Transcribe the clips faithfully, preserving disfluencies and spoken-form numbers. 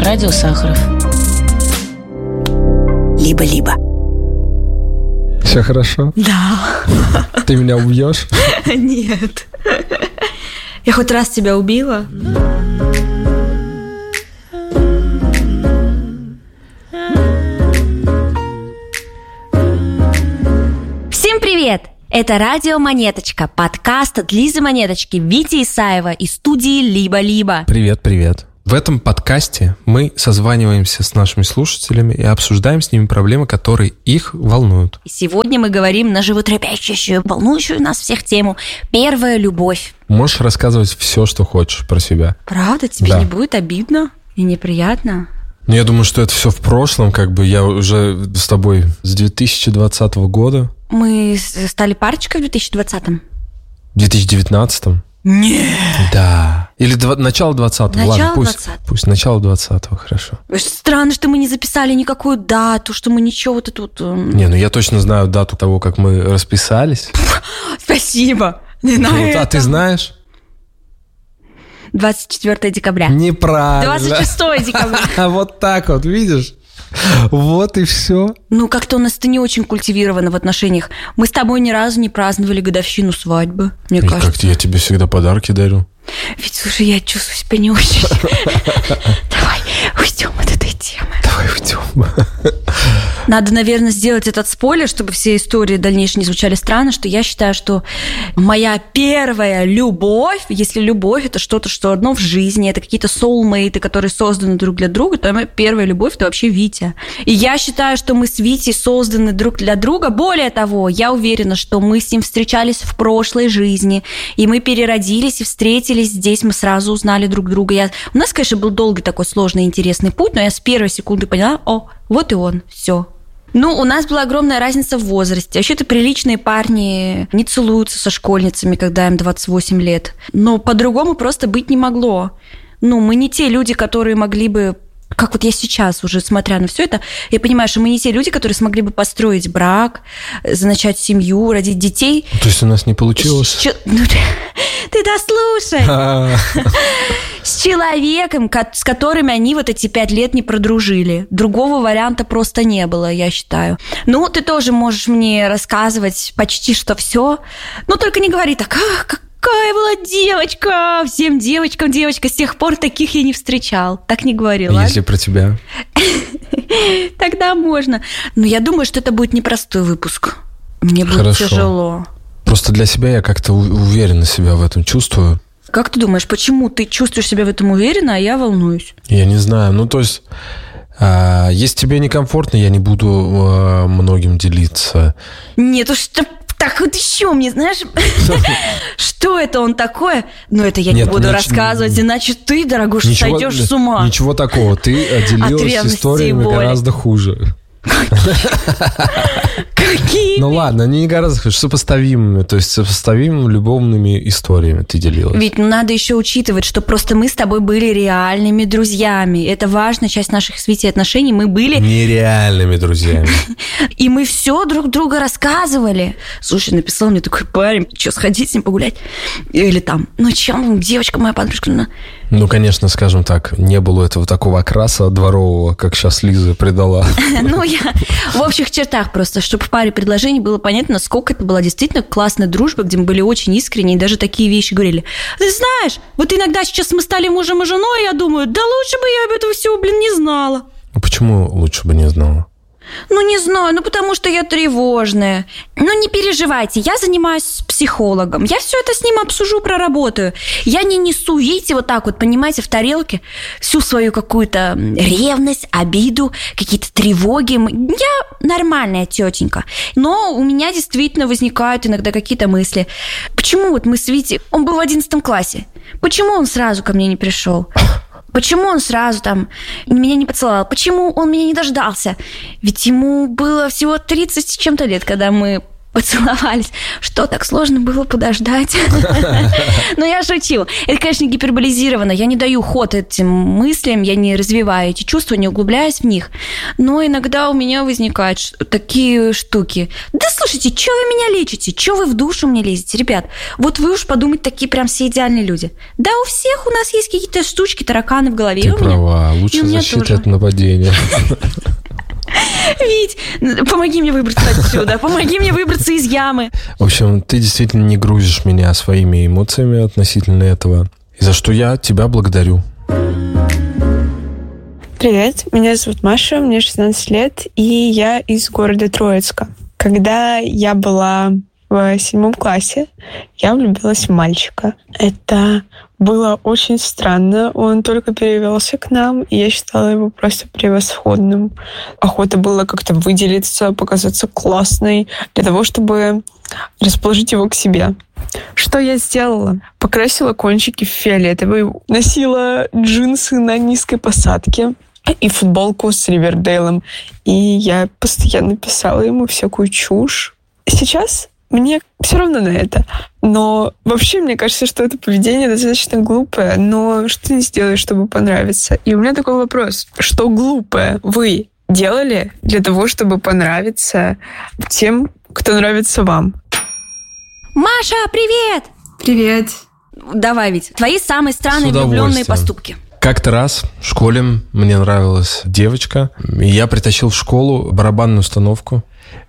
Радио Сахаров. Либо-либо. Все хорошо? Да. Ты меня убьешь? Нет. Я хоть раз тебя убила? Всем привет! Это радио «Монеточка», подкаст от Лизы Монеточки, Вити Исаева и студии «Либо-либо». Привет, привет. В этом подкасте мы созваниваемся с нашими слушателями и обсуждаем с ними проблемы, которые их волнуют. И сегодня мы говорим на животрепещущую, волнующую нас всех тему «Первая любовь». Можешь рассказывать все, что хочешь про себя. Правда? Тебе Да. не будет обидно и неприятно? Ну, я думаю, что это все в прошлом, как бы я уже с тобой с две тысячи двадцатого года. Мы стали парочкой в две тысячи двадцатом? В две тысячи девятнадцатом? Нет. Да. Или дв... начало двадцатого. Начало Ладно, пусть, двадцатого. пусть начало двадцатого, хорошо. Странно, что мы не записали никакую дату, что мы ничего вот тут... эм, Не, ну я точно знаю дату того, как мы расписались. Спасибо. Не на Ну, а ты этом. знаешь? двадцать четвёртого декабря. Неправильно. двадцать шестого декабря. Вот так вот, видишь? Вот и все. Ну, как-то у нас это не очень культивировано в отношениях. Мы с тобой ни разу не праздновали годовщину свадьбы, мне И кажется. как я тебе всегда подарки дарю. Ведь, слушай, я чувствую себя не очень. Давай уйдем от этой темы. Давай уйдем. Надо, наверное, сделать этот спойлер, чтобы все истории дальнейшие не звучали странно, что я считаю, что моя первая любовь, если любовь это что-то, что одно в жизни, это какие-то soulmates, которые созданы друг для друга, то моя первая любовь это вообще Витя. И я считаю, что мы с Витей созданы друг для друга. Более того, я уверена, что мы с ним встречались в прошлой жизни, и мы переродились и встретились здесь, мы сразу узнали друг друга. Я... У нас, конечно, был долгий такой сложный и интересный путь, но я с первой секунды поняла, о, вот и он, все. Ну, у нас была огромная разница в возрасте. Вообще-то приличные парни не целуются со школьницами, когда им двадцать восемь лет. Но по-другому просто быть не могло. Ну, мы не те люди, которые могли бы... Как вот я сейчас уже, смотря на все это, я понимаю, что мы не те люди, которые смогли бы построить брак, начать семью, родить детей. То есть у нас не получилось? С чё- ну, ты, ты дослушай. С человеком, ко- с которым они вот эти пять лет не продружили. Другого варианта просто не было, я считаю. Ну, ты тоже можешь мне рассказывать почти что все, но только не говори так, ах, какая была девочка, всем девочкам девочка, с тех пор таких я не встречал. Так не говори, ладно? Если про тебя. Тогда можно. Но я думаю, что это будет непростой выпуск. Мне будет Хорошо. тяжело. Просто для себя я как-то у- уверенно себя в этом чувствую. Как ты думаешь, почему ты чувствуешь себя в этом уверенно, а я волнуюсь? Я не знаю. Ну, то есть, а, если тебе некомфортно, я не буду а, многим делиться. Нет, уж что так вот еще мне, знаешь, что это он такое? Ну, это я не Нет, буду нич- рассказывать, иначе ты, дорогуша, Ничего- сойдешь с ума. Ничего такого. Ты От делилась ревности и историями боли. гораздо хуже. Какие? Ну ладно, не гораздо хуже, сопоставимыми. То есть сопоставимыми любовными историями ты делилась. Ведь ну, надо еще учитывать, что просто мы с тобой были реальными друзьями. Это важная часть наших с Витей отношений. Мы были, Нереальными друзьями. и мы все друг друга рассказывали. Слушай, написал мне такой парень, что, сходить с ним погулять? Или там, ну чем, девочка моя подружка, ну, Ну, конечно, скажем так, не было этого такого окраса дворового, как сейчас Лиза придала. Ну, я в общих чертах просто, чтобы в паре предложений было понятно, насколько это была действительно классная дружба, где мы были очень искренни и даже такие вещи говорили. Ты знаешь, вот иногда сейчас мы стали мужем и женой, я думаю, да лучше бы я об этом всего, блин, не знала. Ну, почему лучше бы не знала? Ну, не знаю, ну, потому что я тревожная. Ну, не переживайте, я занимаюсь с психологом. Я все это с ним обсужу, проработаю. Я не несу, видите, вот так вот, понимаете, в тарелке всю свою какую-то ревность, обиду, какие-то тревоги. Я нормальная тетенька. Но у меня действительно возникают иногда какие-то мысли. Почему вот мы с Витей... Он был в одиннадцатом классе. Почему он сразу ко мне не пришел? Почему он сразу там меня не поцеловал? Почему он меня не дождался? Ведь ему было всего тридцать с чем-то лет, когда мы поцеловались. Что, так сложно было подождать? Но я шучу. Это, конечно, гиперболизировано. Я не даю ход этим мыслям, я не развиваю эти чувства, не углубляюсь в них. Но иногда у меня возникают такие штуки. Да слушайте, что вы меня лечите? Что вы в душу мне лезете? Ребят, вот вы уж подумайте, такие прям все идеальные люди. Да у всех у нас есть какие-то штучки, тараканы в голове. Ты права, лучшая защита от нападения. Вить, помоги мне выбраться отсюда, помоги мне выбраться из ямы. В общем, ты действительно не грузишь меня своими эмоциями относительно этого, и за что я тебя благодарю. Привет, меня зовут Маша, мне шестнадцать лет, и я из города Троицка. Когда я была в седьмом классе, я влюбилась в мальчика. Это было очень странно. Он только перевелся к нам, и я считала его просто превосходным. Охота была как-то выделиться, показаться классной, для того, чтобы расположить его к себе. Что я сделала? Покрасила кончики в фиолетовый, носила джинсы на низкой посадке и футболку с Ривердейлом. И я постоянно писала ему всякую чушь. Сейчас мне все равно на это. Но вообще, мне кажется, что это поведение достаточно глупое. Но что не сделаешь, чтобы понравиться? И у меня такой вопрос. Что глупое вы делали для того, чтобы понравиться тем, кто нравится вам? Маша, привет! Привет. Давай, Вить, твои самые странные влюбленные поступки. Как-то раз в школе мне нравилась девочка, и я притащил в школу барабанную установку.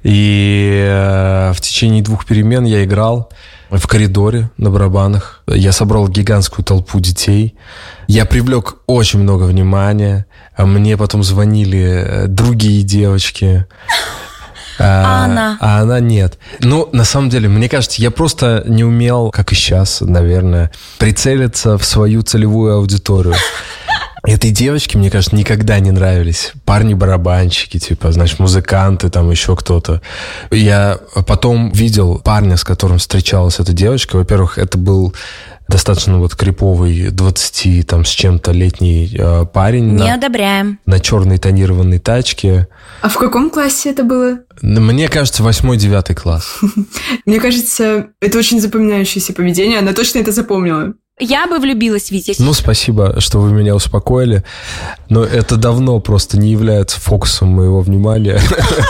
И э, в течение двух перемен я играл в коридоре на барабанах. Я собрал гигантскую толпу детей. Я привлек очень много внимания. Мне потом звонили другие девочки. А, а она? А она нет. Ну, на самом деле, мне кажется, я просто не умел, как и сейчас, наверное, прицелиться в свою целевую аудиторию. Этой девочке, мне кажется, никогда не нравились парни-барабанщики, типа, значит, музыканты, там еще кто-то. Я потом видел парня, с которым встречалась эта девочка. Во-первых, это был достаточно вот криповый двадцати там с чем-то летний э, парень. Не на, одобряем. На черной тонированной тачке. А в каком классе это было? Мне кажется, восьмой-девятый класс. Мне кажется, это очень запоминающееся поведение. Она точно это запомнила. Я бы влюбилась, Витя. Ну, спасибо, что вы меня успокоили. Но это давно просто не является фокусом моего внимания.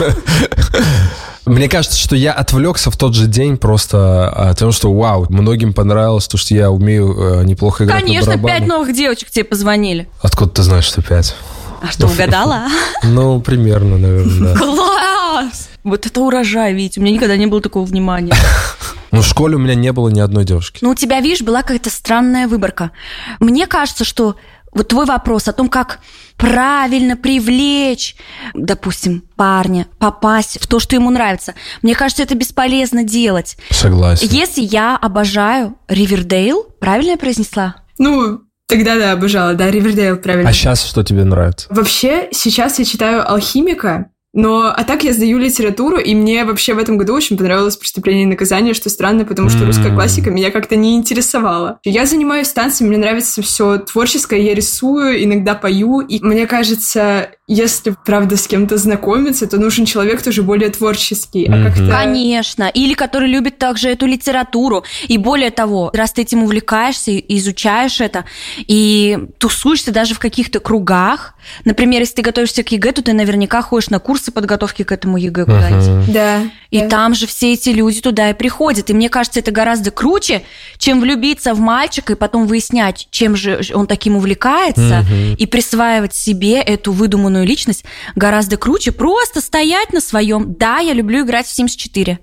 Мне кажется, что я отвлекся в тот же день просто от того, что вау, многим понравилось то, что я умею неплохо играть на барабанах. Конечно, пять новых девочек тебе позвонили. Откуда ты знаешь, что пять? А что, угадала? Ну, примерно, наверное, да. Класс! Вот это урожай, Витя. У меня никогда не было такого внимания. Ну, в школе у меня не было ни одной девушки. Ну, у тебя, видишь, была какая-то странная выборка. Мне кажется, что вот твой вопрос о том, как правильно привлечь, допустим, парня, попасть в то, что ему нравится, мне кажется, это бесполезно делать. Согласен. Если я обожаю Ривердейл, правильно я произнесла? Ну, тогда да, обожала, да, Ривердейл, правильно. А сейчас что тебе нравится? Вообще, сейчас я читаю «Алхимика», но, а так я сдаю литературу, и мне вообще в этом году очень понравилось «Преступление и наказание», что странно, потому что русская классика меня как-то не интересовала. Я занимаюсь танцами, мне нравится все творческое, я рисую, иногда пою, и мне кажется, если, правда, с кем-то знакомиться, то нужен человек тоже более творческий. А как-то... Конечно, или который любит также эту литературу, и более того, раз ты этим увлекаешься, изучаешь это, и тусуешься даже в каких-то кругах, например, если ты готовишься к ЕГЭ, то ты наверняка ходишь на курсы подготовки к этому ЕГЭ куда-нибудь. Uh-huh. Да. И да. там же все эти люди туда и приходят. И мне кажется, это гораздо круче, чем влюбиться в мальчика и потом выяснять, чем же он таким увлекается, uh-huh. и присваивать себе эту выдуманную личность. Гораздо круче просто стоять на своем. Да, я люблю играть в Симс четыре.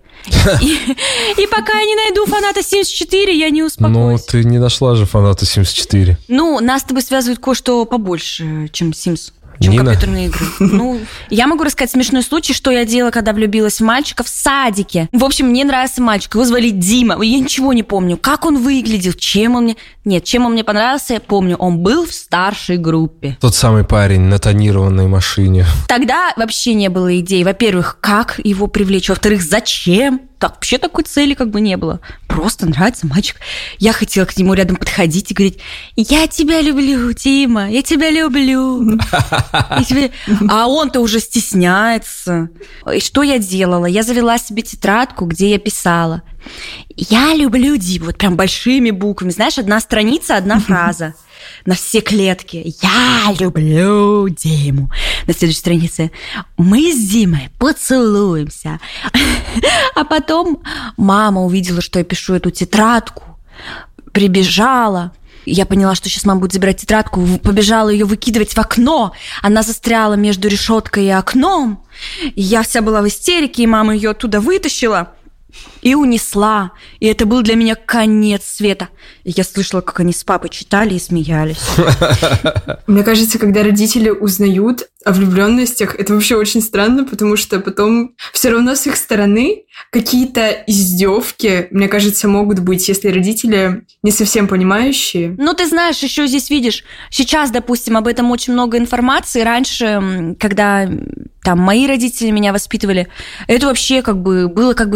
И пока я не найду фаната Симс четыре, я не успокоюсь. Ну, ты не нашла же фаната Симс четыре. Ну, нас с тобой связывает кое-что побольше, чем Sims. Чем Нина? Компьютерные игры. Ну, я могу рассказать смешной случай, что я делала, когда влюбилась в мальчика в садике. В общем, мне нравился мальчик, его звали Дима. Я ничего не помню, как он выглядел, чем он мне... Нет, чем он мне понравился, я помню. Он был в старшей группе. Тот самый парень на тонированной машине. Тогда вообще не было идей. Во-первых, как его привлечь? Во-вторых, зачем? так, вообще такой цели как бы не было. Просто нравится мальчик. Я хотела к нему рядом подходить и говорить: я тебя люблю, Дима, я тебя люблю. А он-то уже стесняется. И что я делала? Я завела себе тетрадку, где я писала: я люблю Диму. Вот прям большими буквами. Знаешь, одна страница, одна фраза. На все клетки. Я люблю Диму. На следующей странице: мы с Димой поцелуемся. А потом мама увидела, что я пишу эту тетрадку, прибежала. Я поняла, что сейчас мама будет забирать тетрадку, побежала ее выкидывать в окно. Она застряла между решеткой и окном. И я вся была в истерике, и мама ее оттуда вытащила и унесла. И это был для меня конец света. И я слышала, как они с папой читали и смеялись. Мне кажется, когда родители узнают о влюбленностях, это вообще очень странно, потому что потом все равно с их стороны какие-то издевки, мне кажется, могут быть, если родители не совсем понимающие. Ну, ты знаешь, еще здесь видишь, сейчас, допустим, об этом очень много информации. Раньше, когда там мои родители меня воспитывали, это вообще как бы было как бы